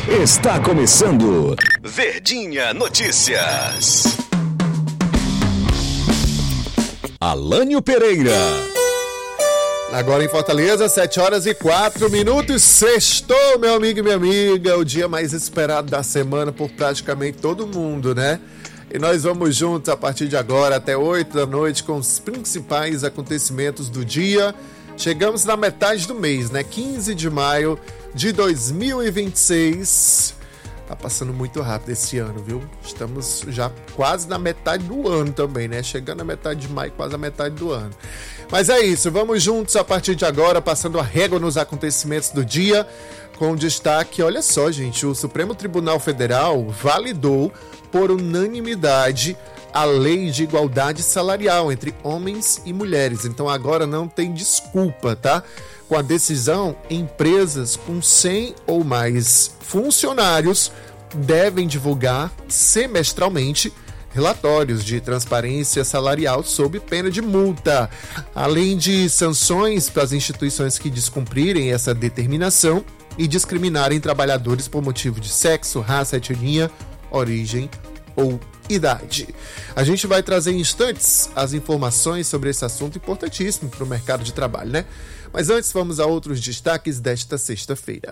Está começando Verdinha Notícias. Alânio Pereira. Agora em Fortaleza, 7h04. Sextou, meu amigo e minha amiga. O dia mais esperado da semana por praticamente todo mundo, né? E nós vamos juntos a partir de agora até 8 da noite com os principais acontecimentos do dia. Chegamos na metade do mês, né? 15 de maio de 2026. Tá passando muito rápido esse ano, viu? Estamos já quase na metade do ano também, né? Chegando na metade de maio, quase a metade do ano. Mas é isso, vamos juntos a partir de agora, passando a régua nos acontecimentos do dia, com destaque, olha só, gente, o Supremo Tribunal Federal validou por unanimidade a Lei de Igualdade Salarial entre homens e mulheres. Então agora não tem desculpa, tá? Com a decisão, empresas com 100 ou mais funcionários devem divulgar semestralmente relatórios de transparência salarial sob pena de multa, além de sanções para as instituições que descumprirem essa determinação e discriminarem trabalhadores por motivo de sexo, raça, etnia, origem ou idade. A gente vai trazer em instantes as informações sobre esse assunto importantíssimo para o mercado de trabalho, né? Mas antes vamos a outros destaques desta sexta-feira.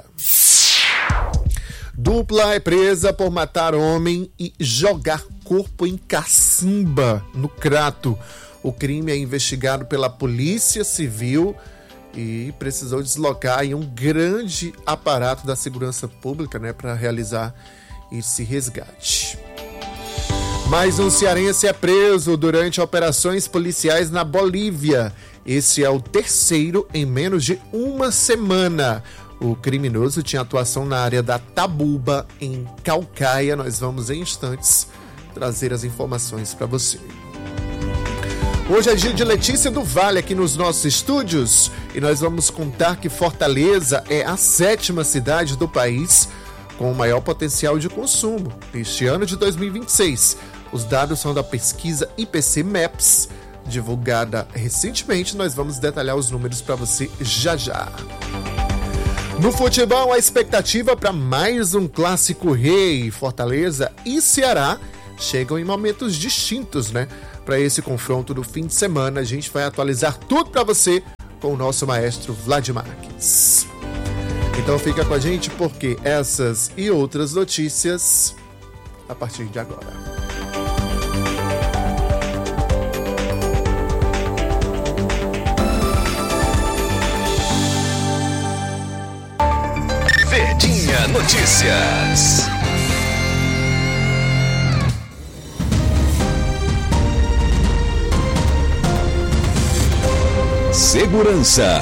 Dupla é presa por matar homem e jogar corpo em cacimba, no Crato. O crime é investigado pela Polícia Civil e precisou deslocar aí um grande aparato da segurança pública, né, para realizar esse resgate. Mais um cearense é preso durante operações policiais na Bolívia. Esse é o terceiro em menos de uma semana. O criminoso tinha atuação na área da Tabuba, em Caucaia. Nós vamos em instantes trazer as informações para você. Hoje é dia de Letícia do Vale aqui nos nossos estúdios e nós vamos contar que Fortaleza é a 7ª cidade do país com o maior potencial de consumo neste ano de 2026. Os dados são da pesquisa IPC Maps, divulgada recentemente. Nós vamos detalhar os números para você já já. No futebol, a expectativa para mais um clássico rei. Fortaleza e Ceará chegam em momentos distintos, né? Para esse confronto do fim de semana, a gente vai atualizar tudo para você com o nosso maestro Vladimir Marques. Então fica com a gente porque essas e outras notícias a partir de agora. Verdinha Notícias. Segurança.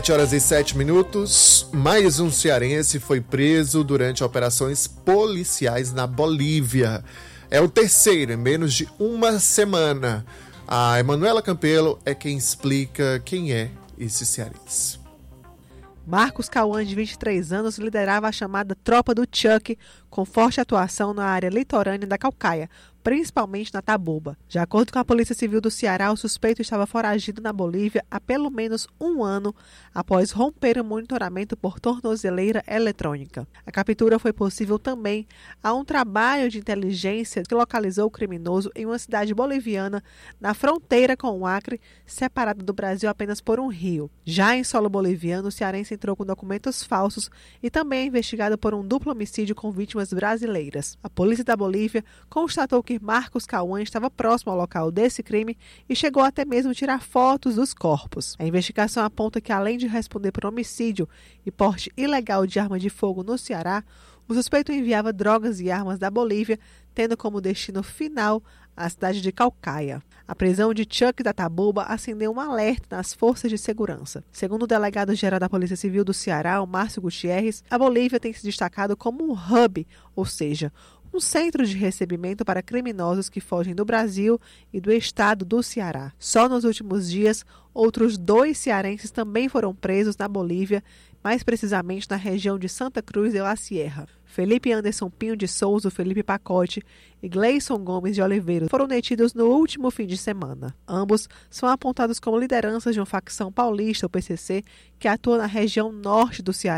7h07. Mais um cearense foi preso durante operações policiais na Bolívia. É o terceiro em menos de uma semana. A Emanuela Campelo é quem explica quem é esse cearense. Marcos Cauã, de 23 anos, liderava a chamada Tropa do Chuck, com forte atuação na área litorânea da Caucaia, principalmente na Tabuba. De acordo com a Polícia Civil do Ceará, o suspeito estava foragido na Bolívia há pelo menos um ano após romper o monitoramento por tornozeleira eletrônica. A captura foi possível também a um trabalho de inteligência que localizou o criminoso em uma cidade boliviana na fronteira com o Acre, separada do Brasil apenas por um rio. Já em solo boliviano, o cearense entrou com documentos falsos e também é investigado por um duplo homicídio com vítimas brasileiras. A polícia da Bolívia constatou que Marcos Cauã estava próximo ao local desse crime e chegou até mesmo a tirar fotos dos corpos. A investigação aponta que, além de responder por homicídio e porte ilegal de arma de fogo no Ceará, o suspeito enviava drogas e armas da Bolívia, tendo como destino final a cidade de Caucaia. A prisão de Chuck da Tabuba acendeu um alerta nas forças de segurança. Segundo o delegado-geral da Polícia Civil do Ceará, o Márcio Gutierrez, a Bolívia tem se destacado como um hub, ou seja, um centro de recebimento para criminosos que fogem do Brasil e do estado do Ceará. Só nos últimos dias, outros 2 cearenses também foram presos na Bolívia, mais precisamente na região de Santa Cruz de la Sierra. Felipe Anderson Pinho de Souza, Felipe Pacote e Gleison Gomes de Oliveira foram detidos no último fim de semana. Ambos são apontados como lideranças de uma facção paulista, o PCC, que atua na região norte do Ceará.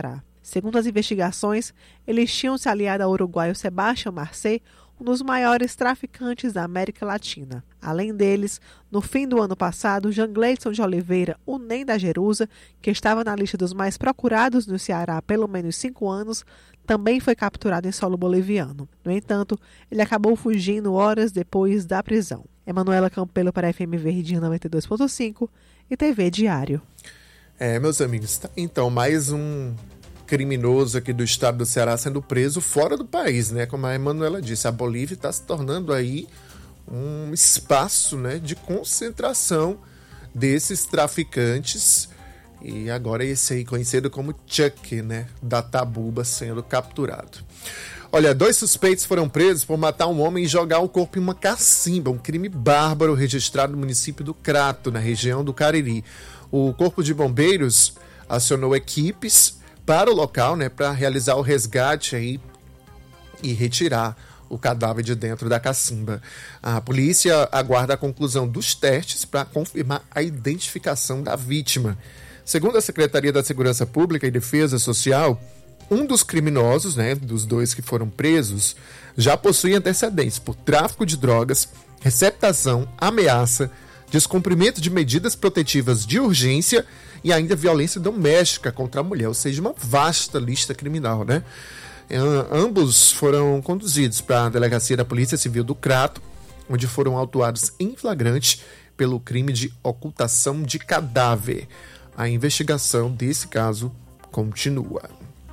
Segundo as investigações, eles tinham se aliado ao uruguaio Sebastião Marcet, um dos maiores traficantes da América Latina. Além deles, no fim do ano passado, Jean Gleidson de Oliveira, o NEM da Jerusa, que estava na lista dos mais procurados no Ceará há pelo menos 5 anos, também foi capturado em solo boliviano. No entanto, ele acabou fugindo horas depois da prisão. Emanuela Campelo para a FM Verdinha 92.5 e TV Diário. Meus amigos, então mais um criminoso aqui do estado do Ceará sendo preso fora do país, né? Como a Emanuela disse, a Bolívia está se tornando aí um espaço, né, de concentração desses traficantes. E agora esse aí conhecido como Chuck, né, da Tabuba, sendo capturado. Olha, 2 suspeitos foram presos por matar um homem e jogar o corpo em uma cacimba, um crime bárbaro registrado no município do Crato, na região do Cariri. O Corpo de Bombeiros acionou equipes para o local, né, para realizar o resgate aí e retirar o cadáver de dentro da cacimba. A polícia aguarda a conclusão dos testes para confirmar a identificação da vítima. Segundo a Secretaria da Segurança Pública e Defesa Social, um dos criminosos, né, dos 2 que foram presos, já possui antecedentes por tráfico de drogas, receptação, ameaça, descumprimento de medidas protetivas de urgência e ainda violência doméstica contra a mulher, ou seja, uma vasta lista criminal, né? Ambos foram conduzidos para a delegacia da Polícia Civil do Crato, onde foram autuados em flagrante pelo crime de ocultação de cadáver. A investigação desse caso continua.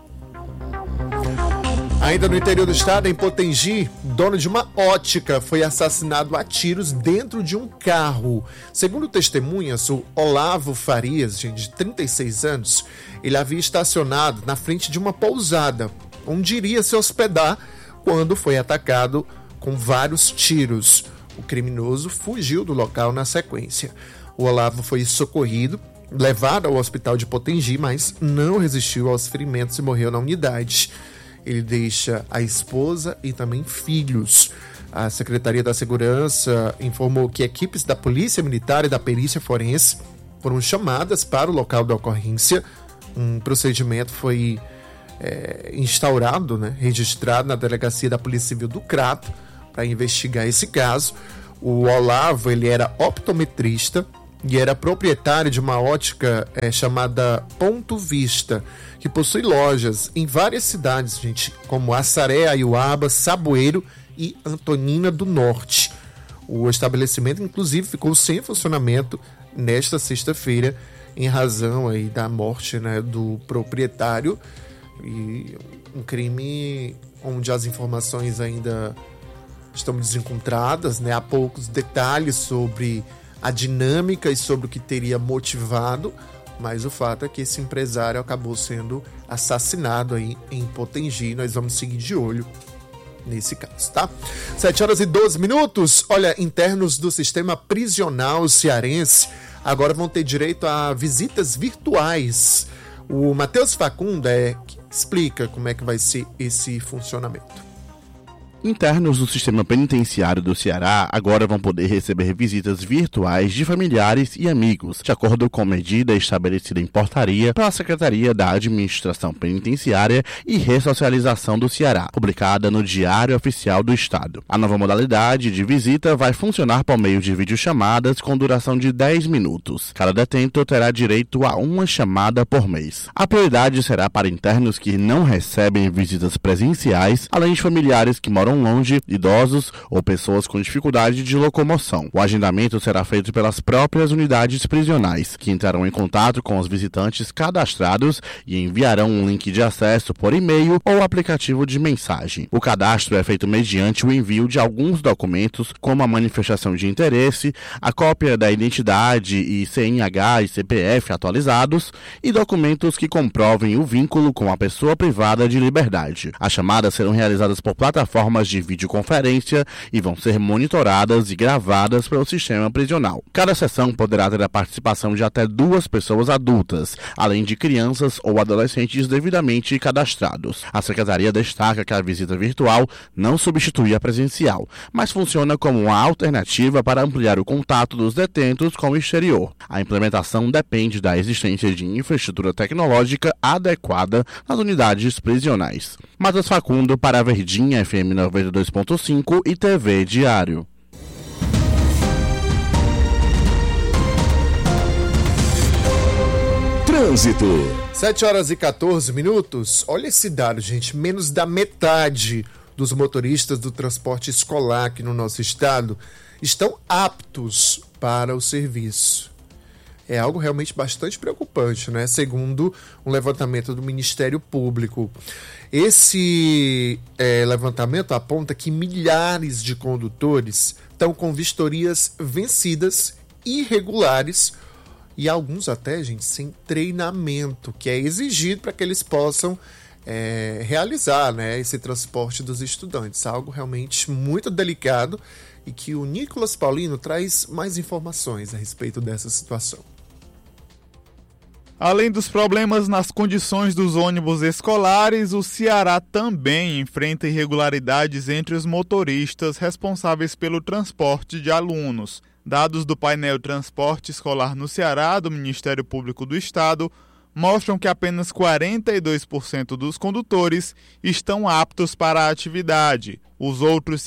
Ainda no interior do estado, em Potengi, dono de uma ótica foi assassinado a tiros dentro de um carro. Segundo testemunhas, o Olavo Farias, de 36 anos, ele havia estacionado na frente de uma pousada, onde iria se hospedar quando foi atacado com vários tiros. O criminoso fugiu do local na sequência. O Olavo foi socorrido, levado ao hospital de Potengi, mas não resistiu aos ferimentos e morreu na unidade. Ele deixa a esposa e também filhos. A Secretaria da Segurança informou que equipes da Polícia Militar e da Perícia Forense foram chamadas para o local da ocorrência. Um procedimento foi instaurado, né, registrado na Delegacia da Polícia Civil do Crato para investigar esse caso. O Olavo, ele era optometrista e era proprietário de uma ótica chamada Ponto Vista, que possui lojas em várias cidades, gente, como Assaré, Aiuaba, Saboeiro e Antonina do Norte. O estabelecimento, inclusive, ficou sem funcionamento nesta sexta-feira, em razão aí da morte, né, do proprietário, e um crime onde as informações ainda estão desencontradas, né? Há poucos detalhes sobre a dinâmica e sobre o que teria motivado, mas o fato é que esse empresário acabou sendo assassinado aí em Potengi. Nós vamos seguir de olho nesse caso, tá? 7h12. Olha, internos do sistema prisional cearense agora vão ter direito a visitas virtuais. O Matheus Facunda explica como é que vai ser esse funcionamento. Internos do sistema penitenciário do Ceará agora vão poder receber visitas virtuais de familiares e amigos, de acordo com medida estabelecida em portaria pela Secretaria da Administração Penitenciária e Ressocialização do Ceará, publicada no Diário Oficial do Estado. A nova modalidade de visita vai funcionar por meio de videochamadas com duração de 10 minutos. Cada detento terá direito a uma chamada por mês. A prioridade será para internos que não recebem visitas presenciais, além de familiares que moram longe, idosos ou pessoas com dificuldade de locomoção. O agendamento será feito pelas próprias unidades prisionais, que entrarão em contato com os visitantes cadastrados e enviarão um link de acesso por e-mail ou aplicativo de mensagem. O cadastro é feito mediante o envio de alguns documentos, como a manifestação de interesse, a cópia da identidade e CNH e CPF atualizados e documentos que comprovem o vínculo com a pessoa privada de liberdade. As chamadas serão realizadas por plataformas plataformas de videoconferência e vão ser monitoradas e gravadas pelo sistema prisional. Cada sessão poderá ter a participação de até 2 pessoas adultas, além de crianças ou adolescentes devidamente cadastrados. A Secretaria destaca que a visita virtual não substitui a presencial, mas funciona como uma alternativa para ampliar o contato dos detentos com o exterior. A implementação depende da existência de infraestrutura tecnológica adequada nas unidades prisionais. Matheus Facundo para a Verdinha FM 92.5 e TV Diário. Trânsito. 7 horas e 14 minutos. Olha esse dado, gente. Menos da metade dos motoristas do transporte escolar aqui no nosso estado estão aptos para o serviço. É algo realmente bastante preocupante, né? Segundo um levantamento do Ministério Público. Esse levantamento aponta que milhares de condutores estão com vistorias vencidas, irregulares, e alguns até, gente, sem treinamento, que é exigido para que eles possam realizar, né, esse transporte dos estudantes. Algo realmente muito delicado e que o Nicolas Paulino traz mais informações a respeito dessa situação. Além dos problemas nas condições dos ônibus escolares, o Ceará também enfrenta irregularidades entre os motoristas responsáveis pelo transporte de alunos. Dados do painel Transporte Escolar no Ceará, do Ministério Público do Estado, mostram que apenas 42% dos condutores estão aptos para a atividade. Os outros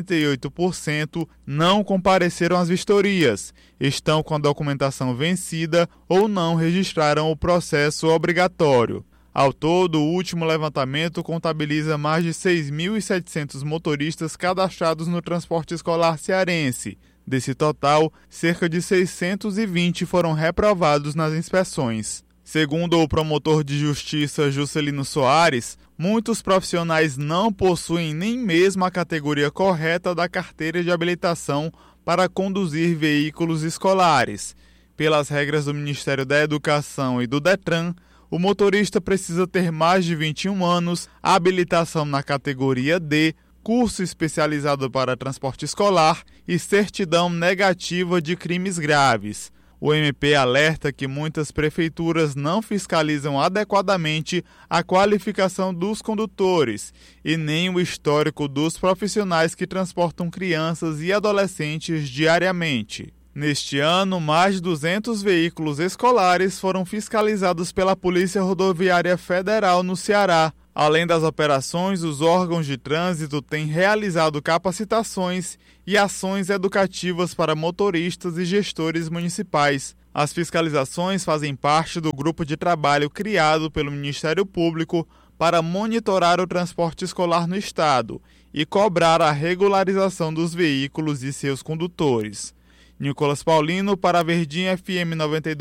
58% não compareceram às vistorias, estão com a documentação vencida ou não registraram o processo obrigatório. Ao todo, o último levantamento contabiliza mais de 6.700 motoristas cadastrados no transporte escolar cearense. Desse total, cerca de 620 foram reprovados nas inspeções. Segundo o promotor de justiça Juscelino Soares, muitos profissionais não possuem nem mesmo a categoria correta da carteira de habilitação para conduzir veículos escolares. Pelas regras do Ministério da Educação e do Detran, o motorista precisa ter mais de 21 anos, habilitação na categoria D, curso especializado para transporte escolar e certidão negativa de crimes graves. O MP alerta que muitas prefeituras não fiscalizam adequadamente a qualificação dos condutores e nem o histórico dos profissionais que transportam crianças e adolescentes diariamente. Neste ano, mais de 200 veículos escolares foram fiscalizados pela Polícia Rodoviária Federal no Ceará. Além das operações, os órgãos de trânsito têm realizado capacitações e ações educativas para motoristas e gestores municipais. As fiscalizações fazem parte do grupo de trabalho criado pelo Ministério Público para monitorar o transporte escolar no estado e cobrar a regularização dos veículos e seus condutores. Nicolas Paulino para a Verdinha FM 92.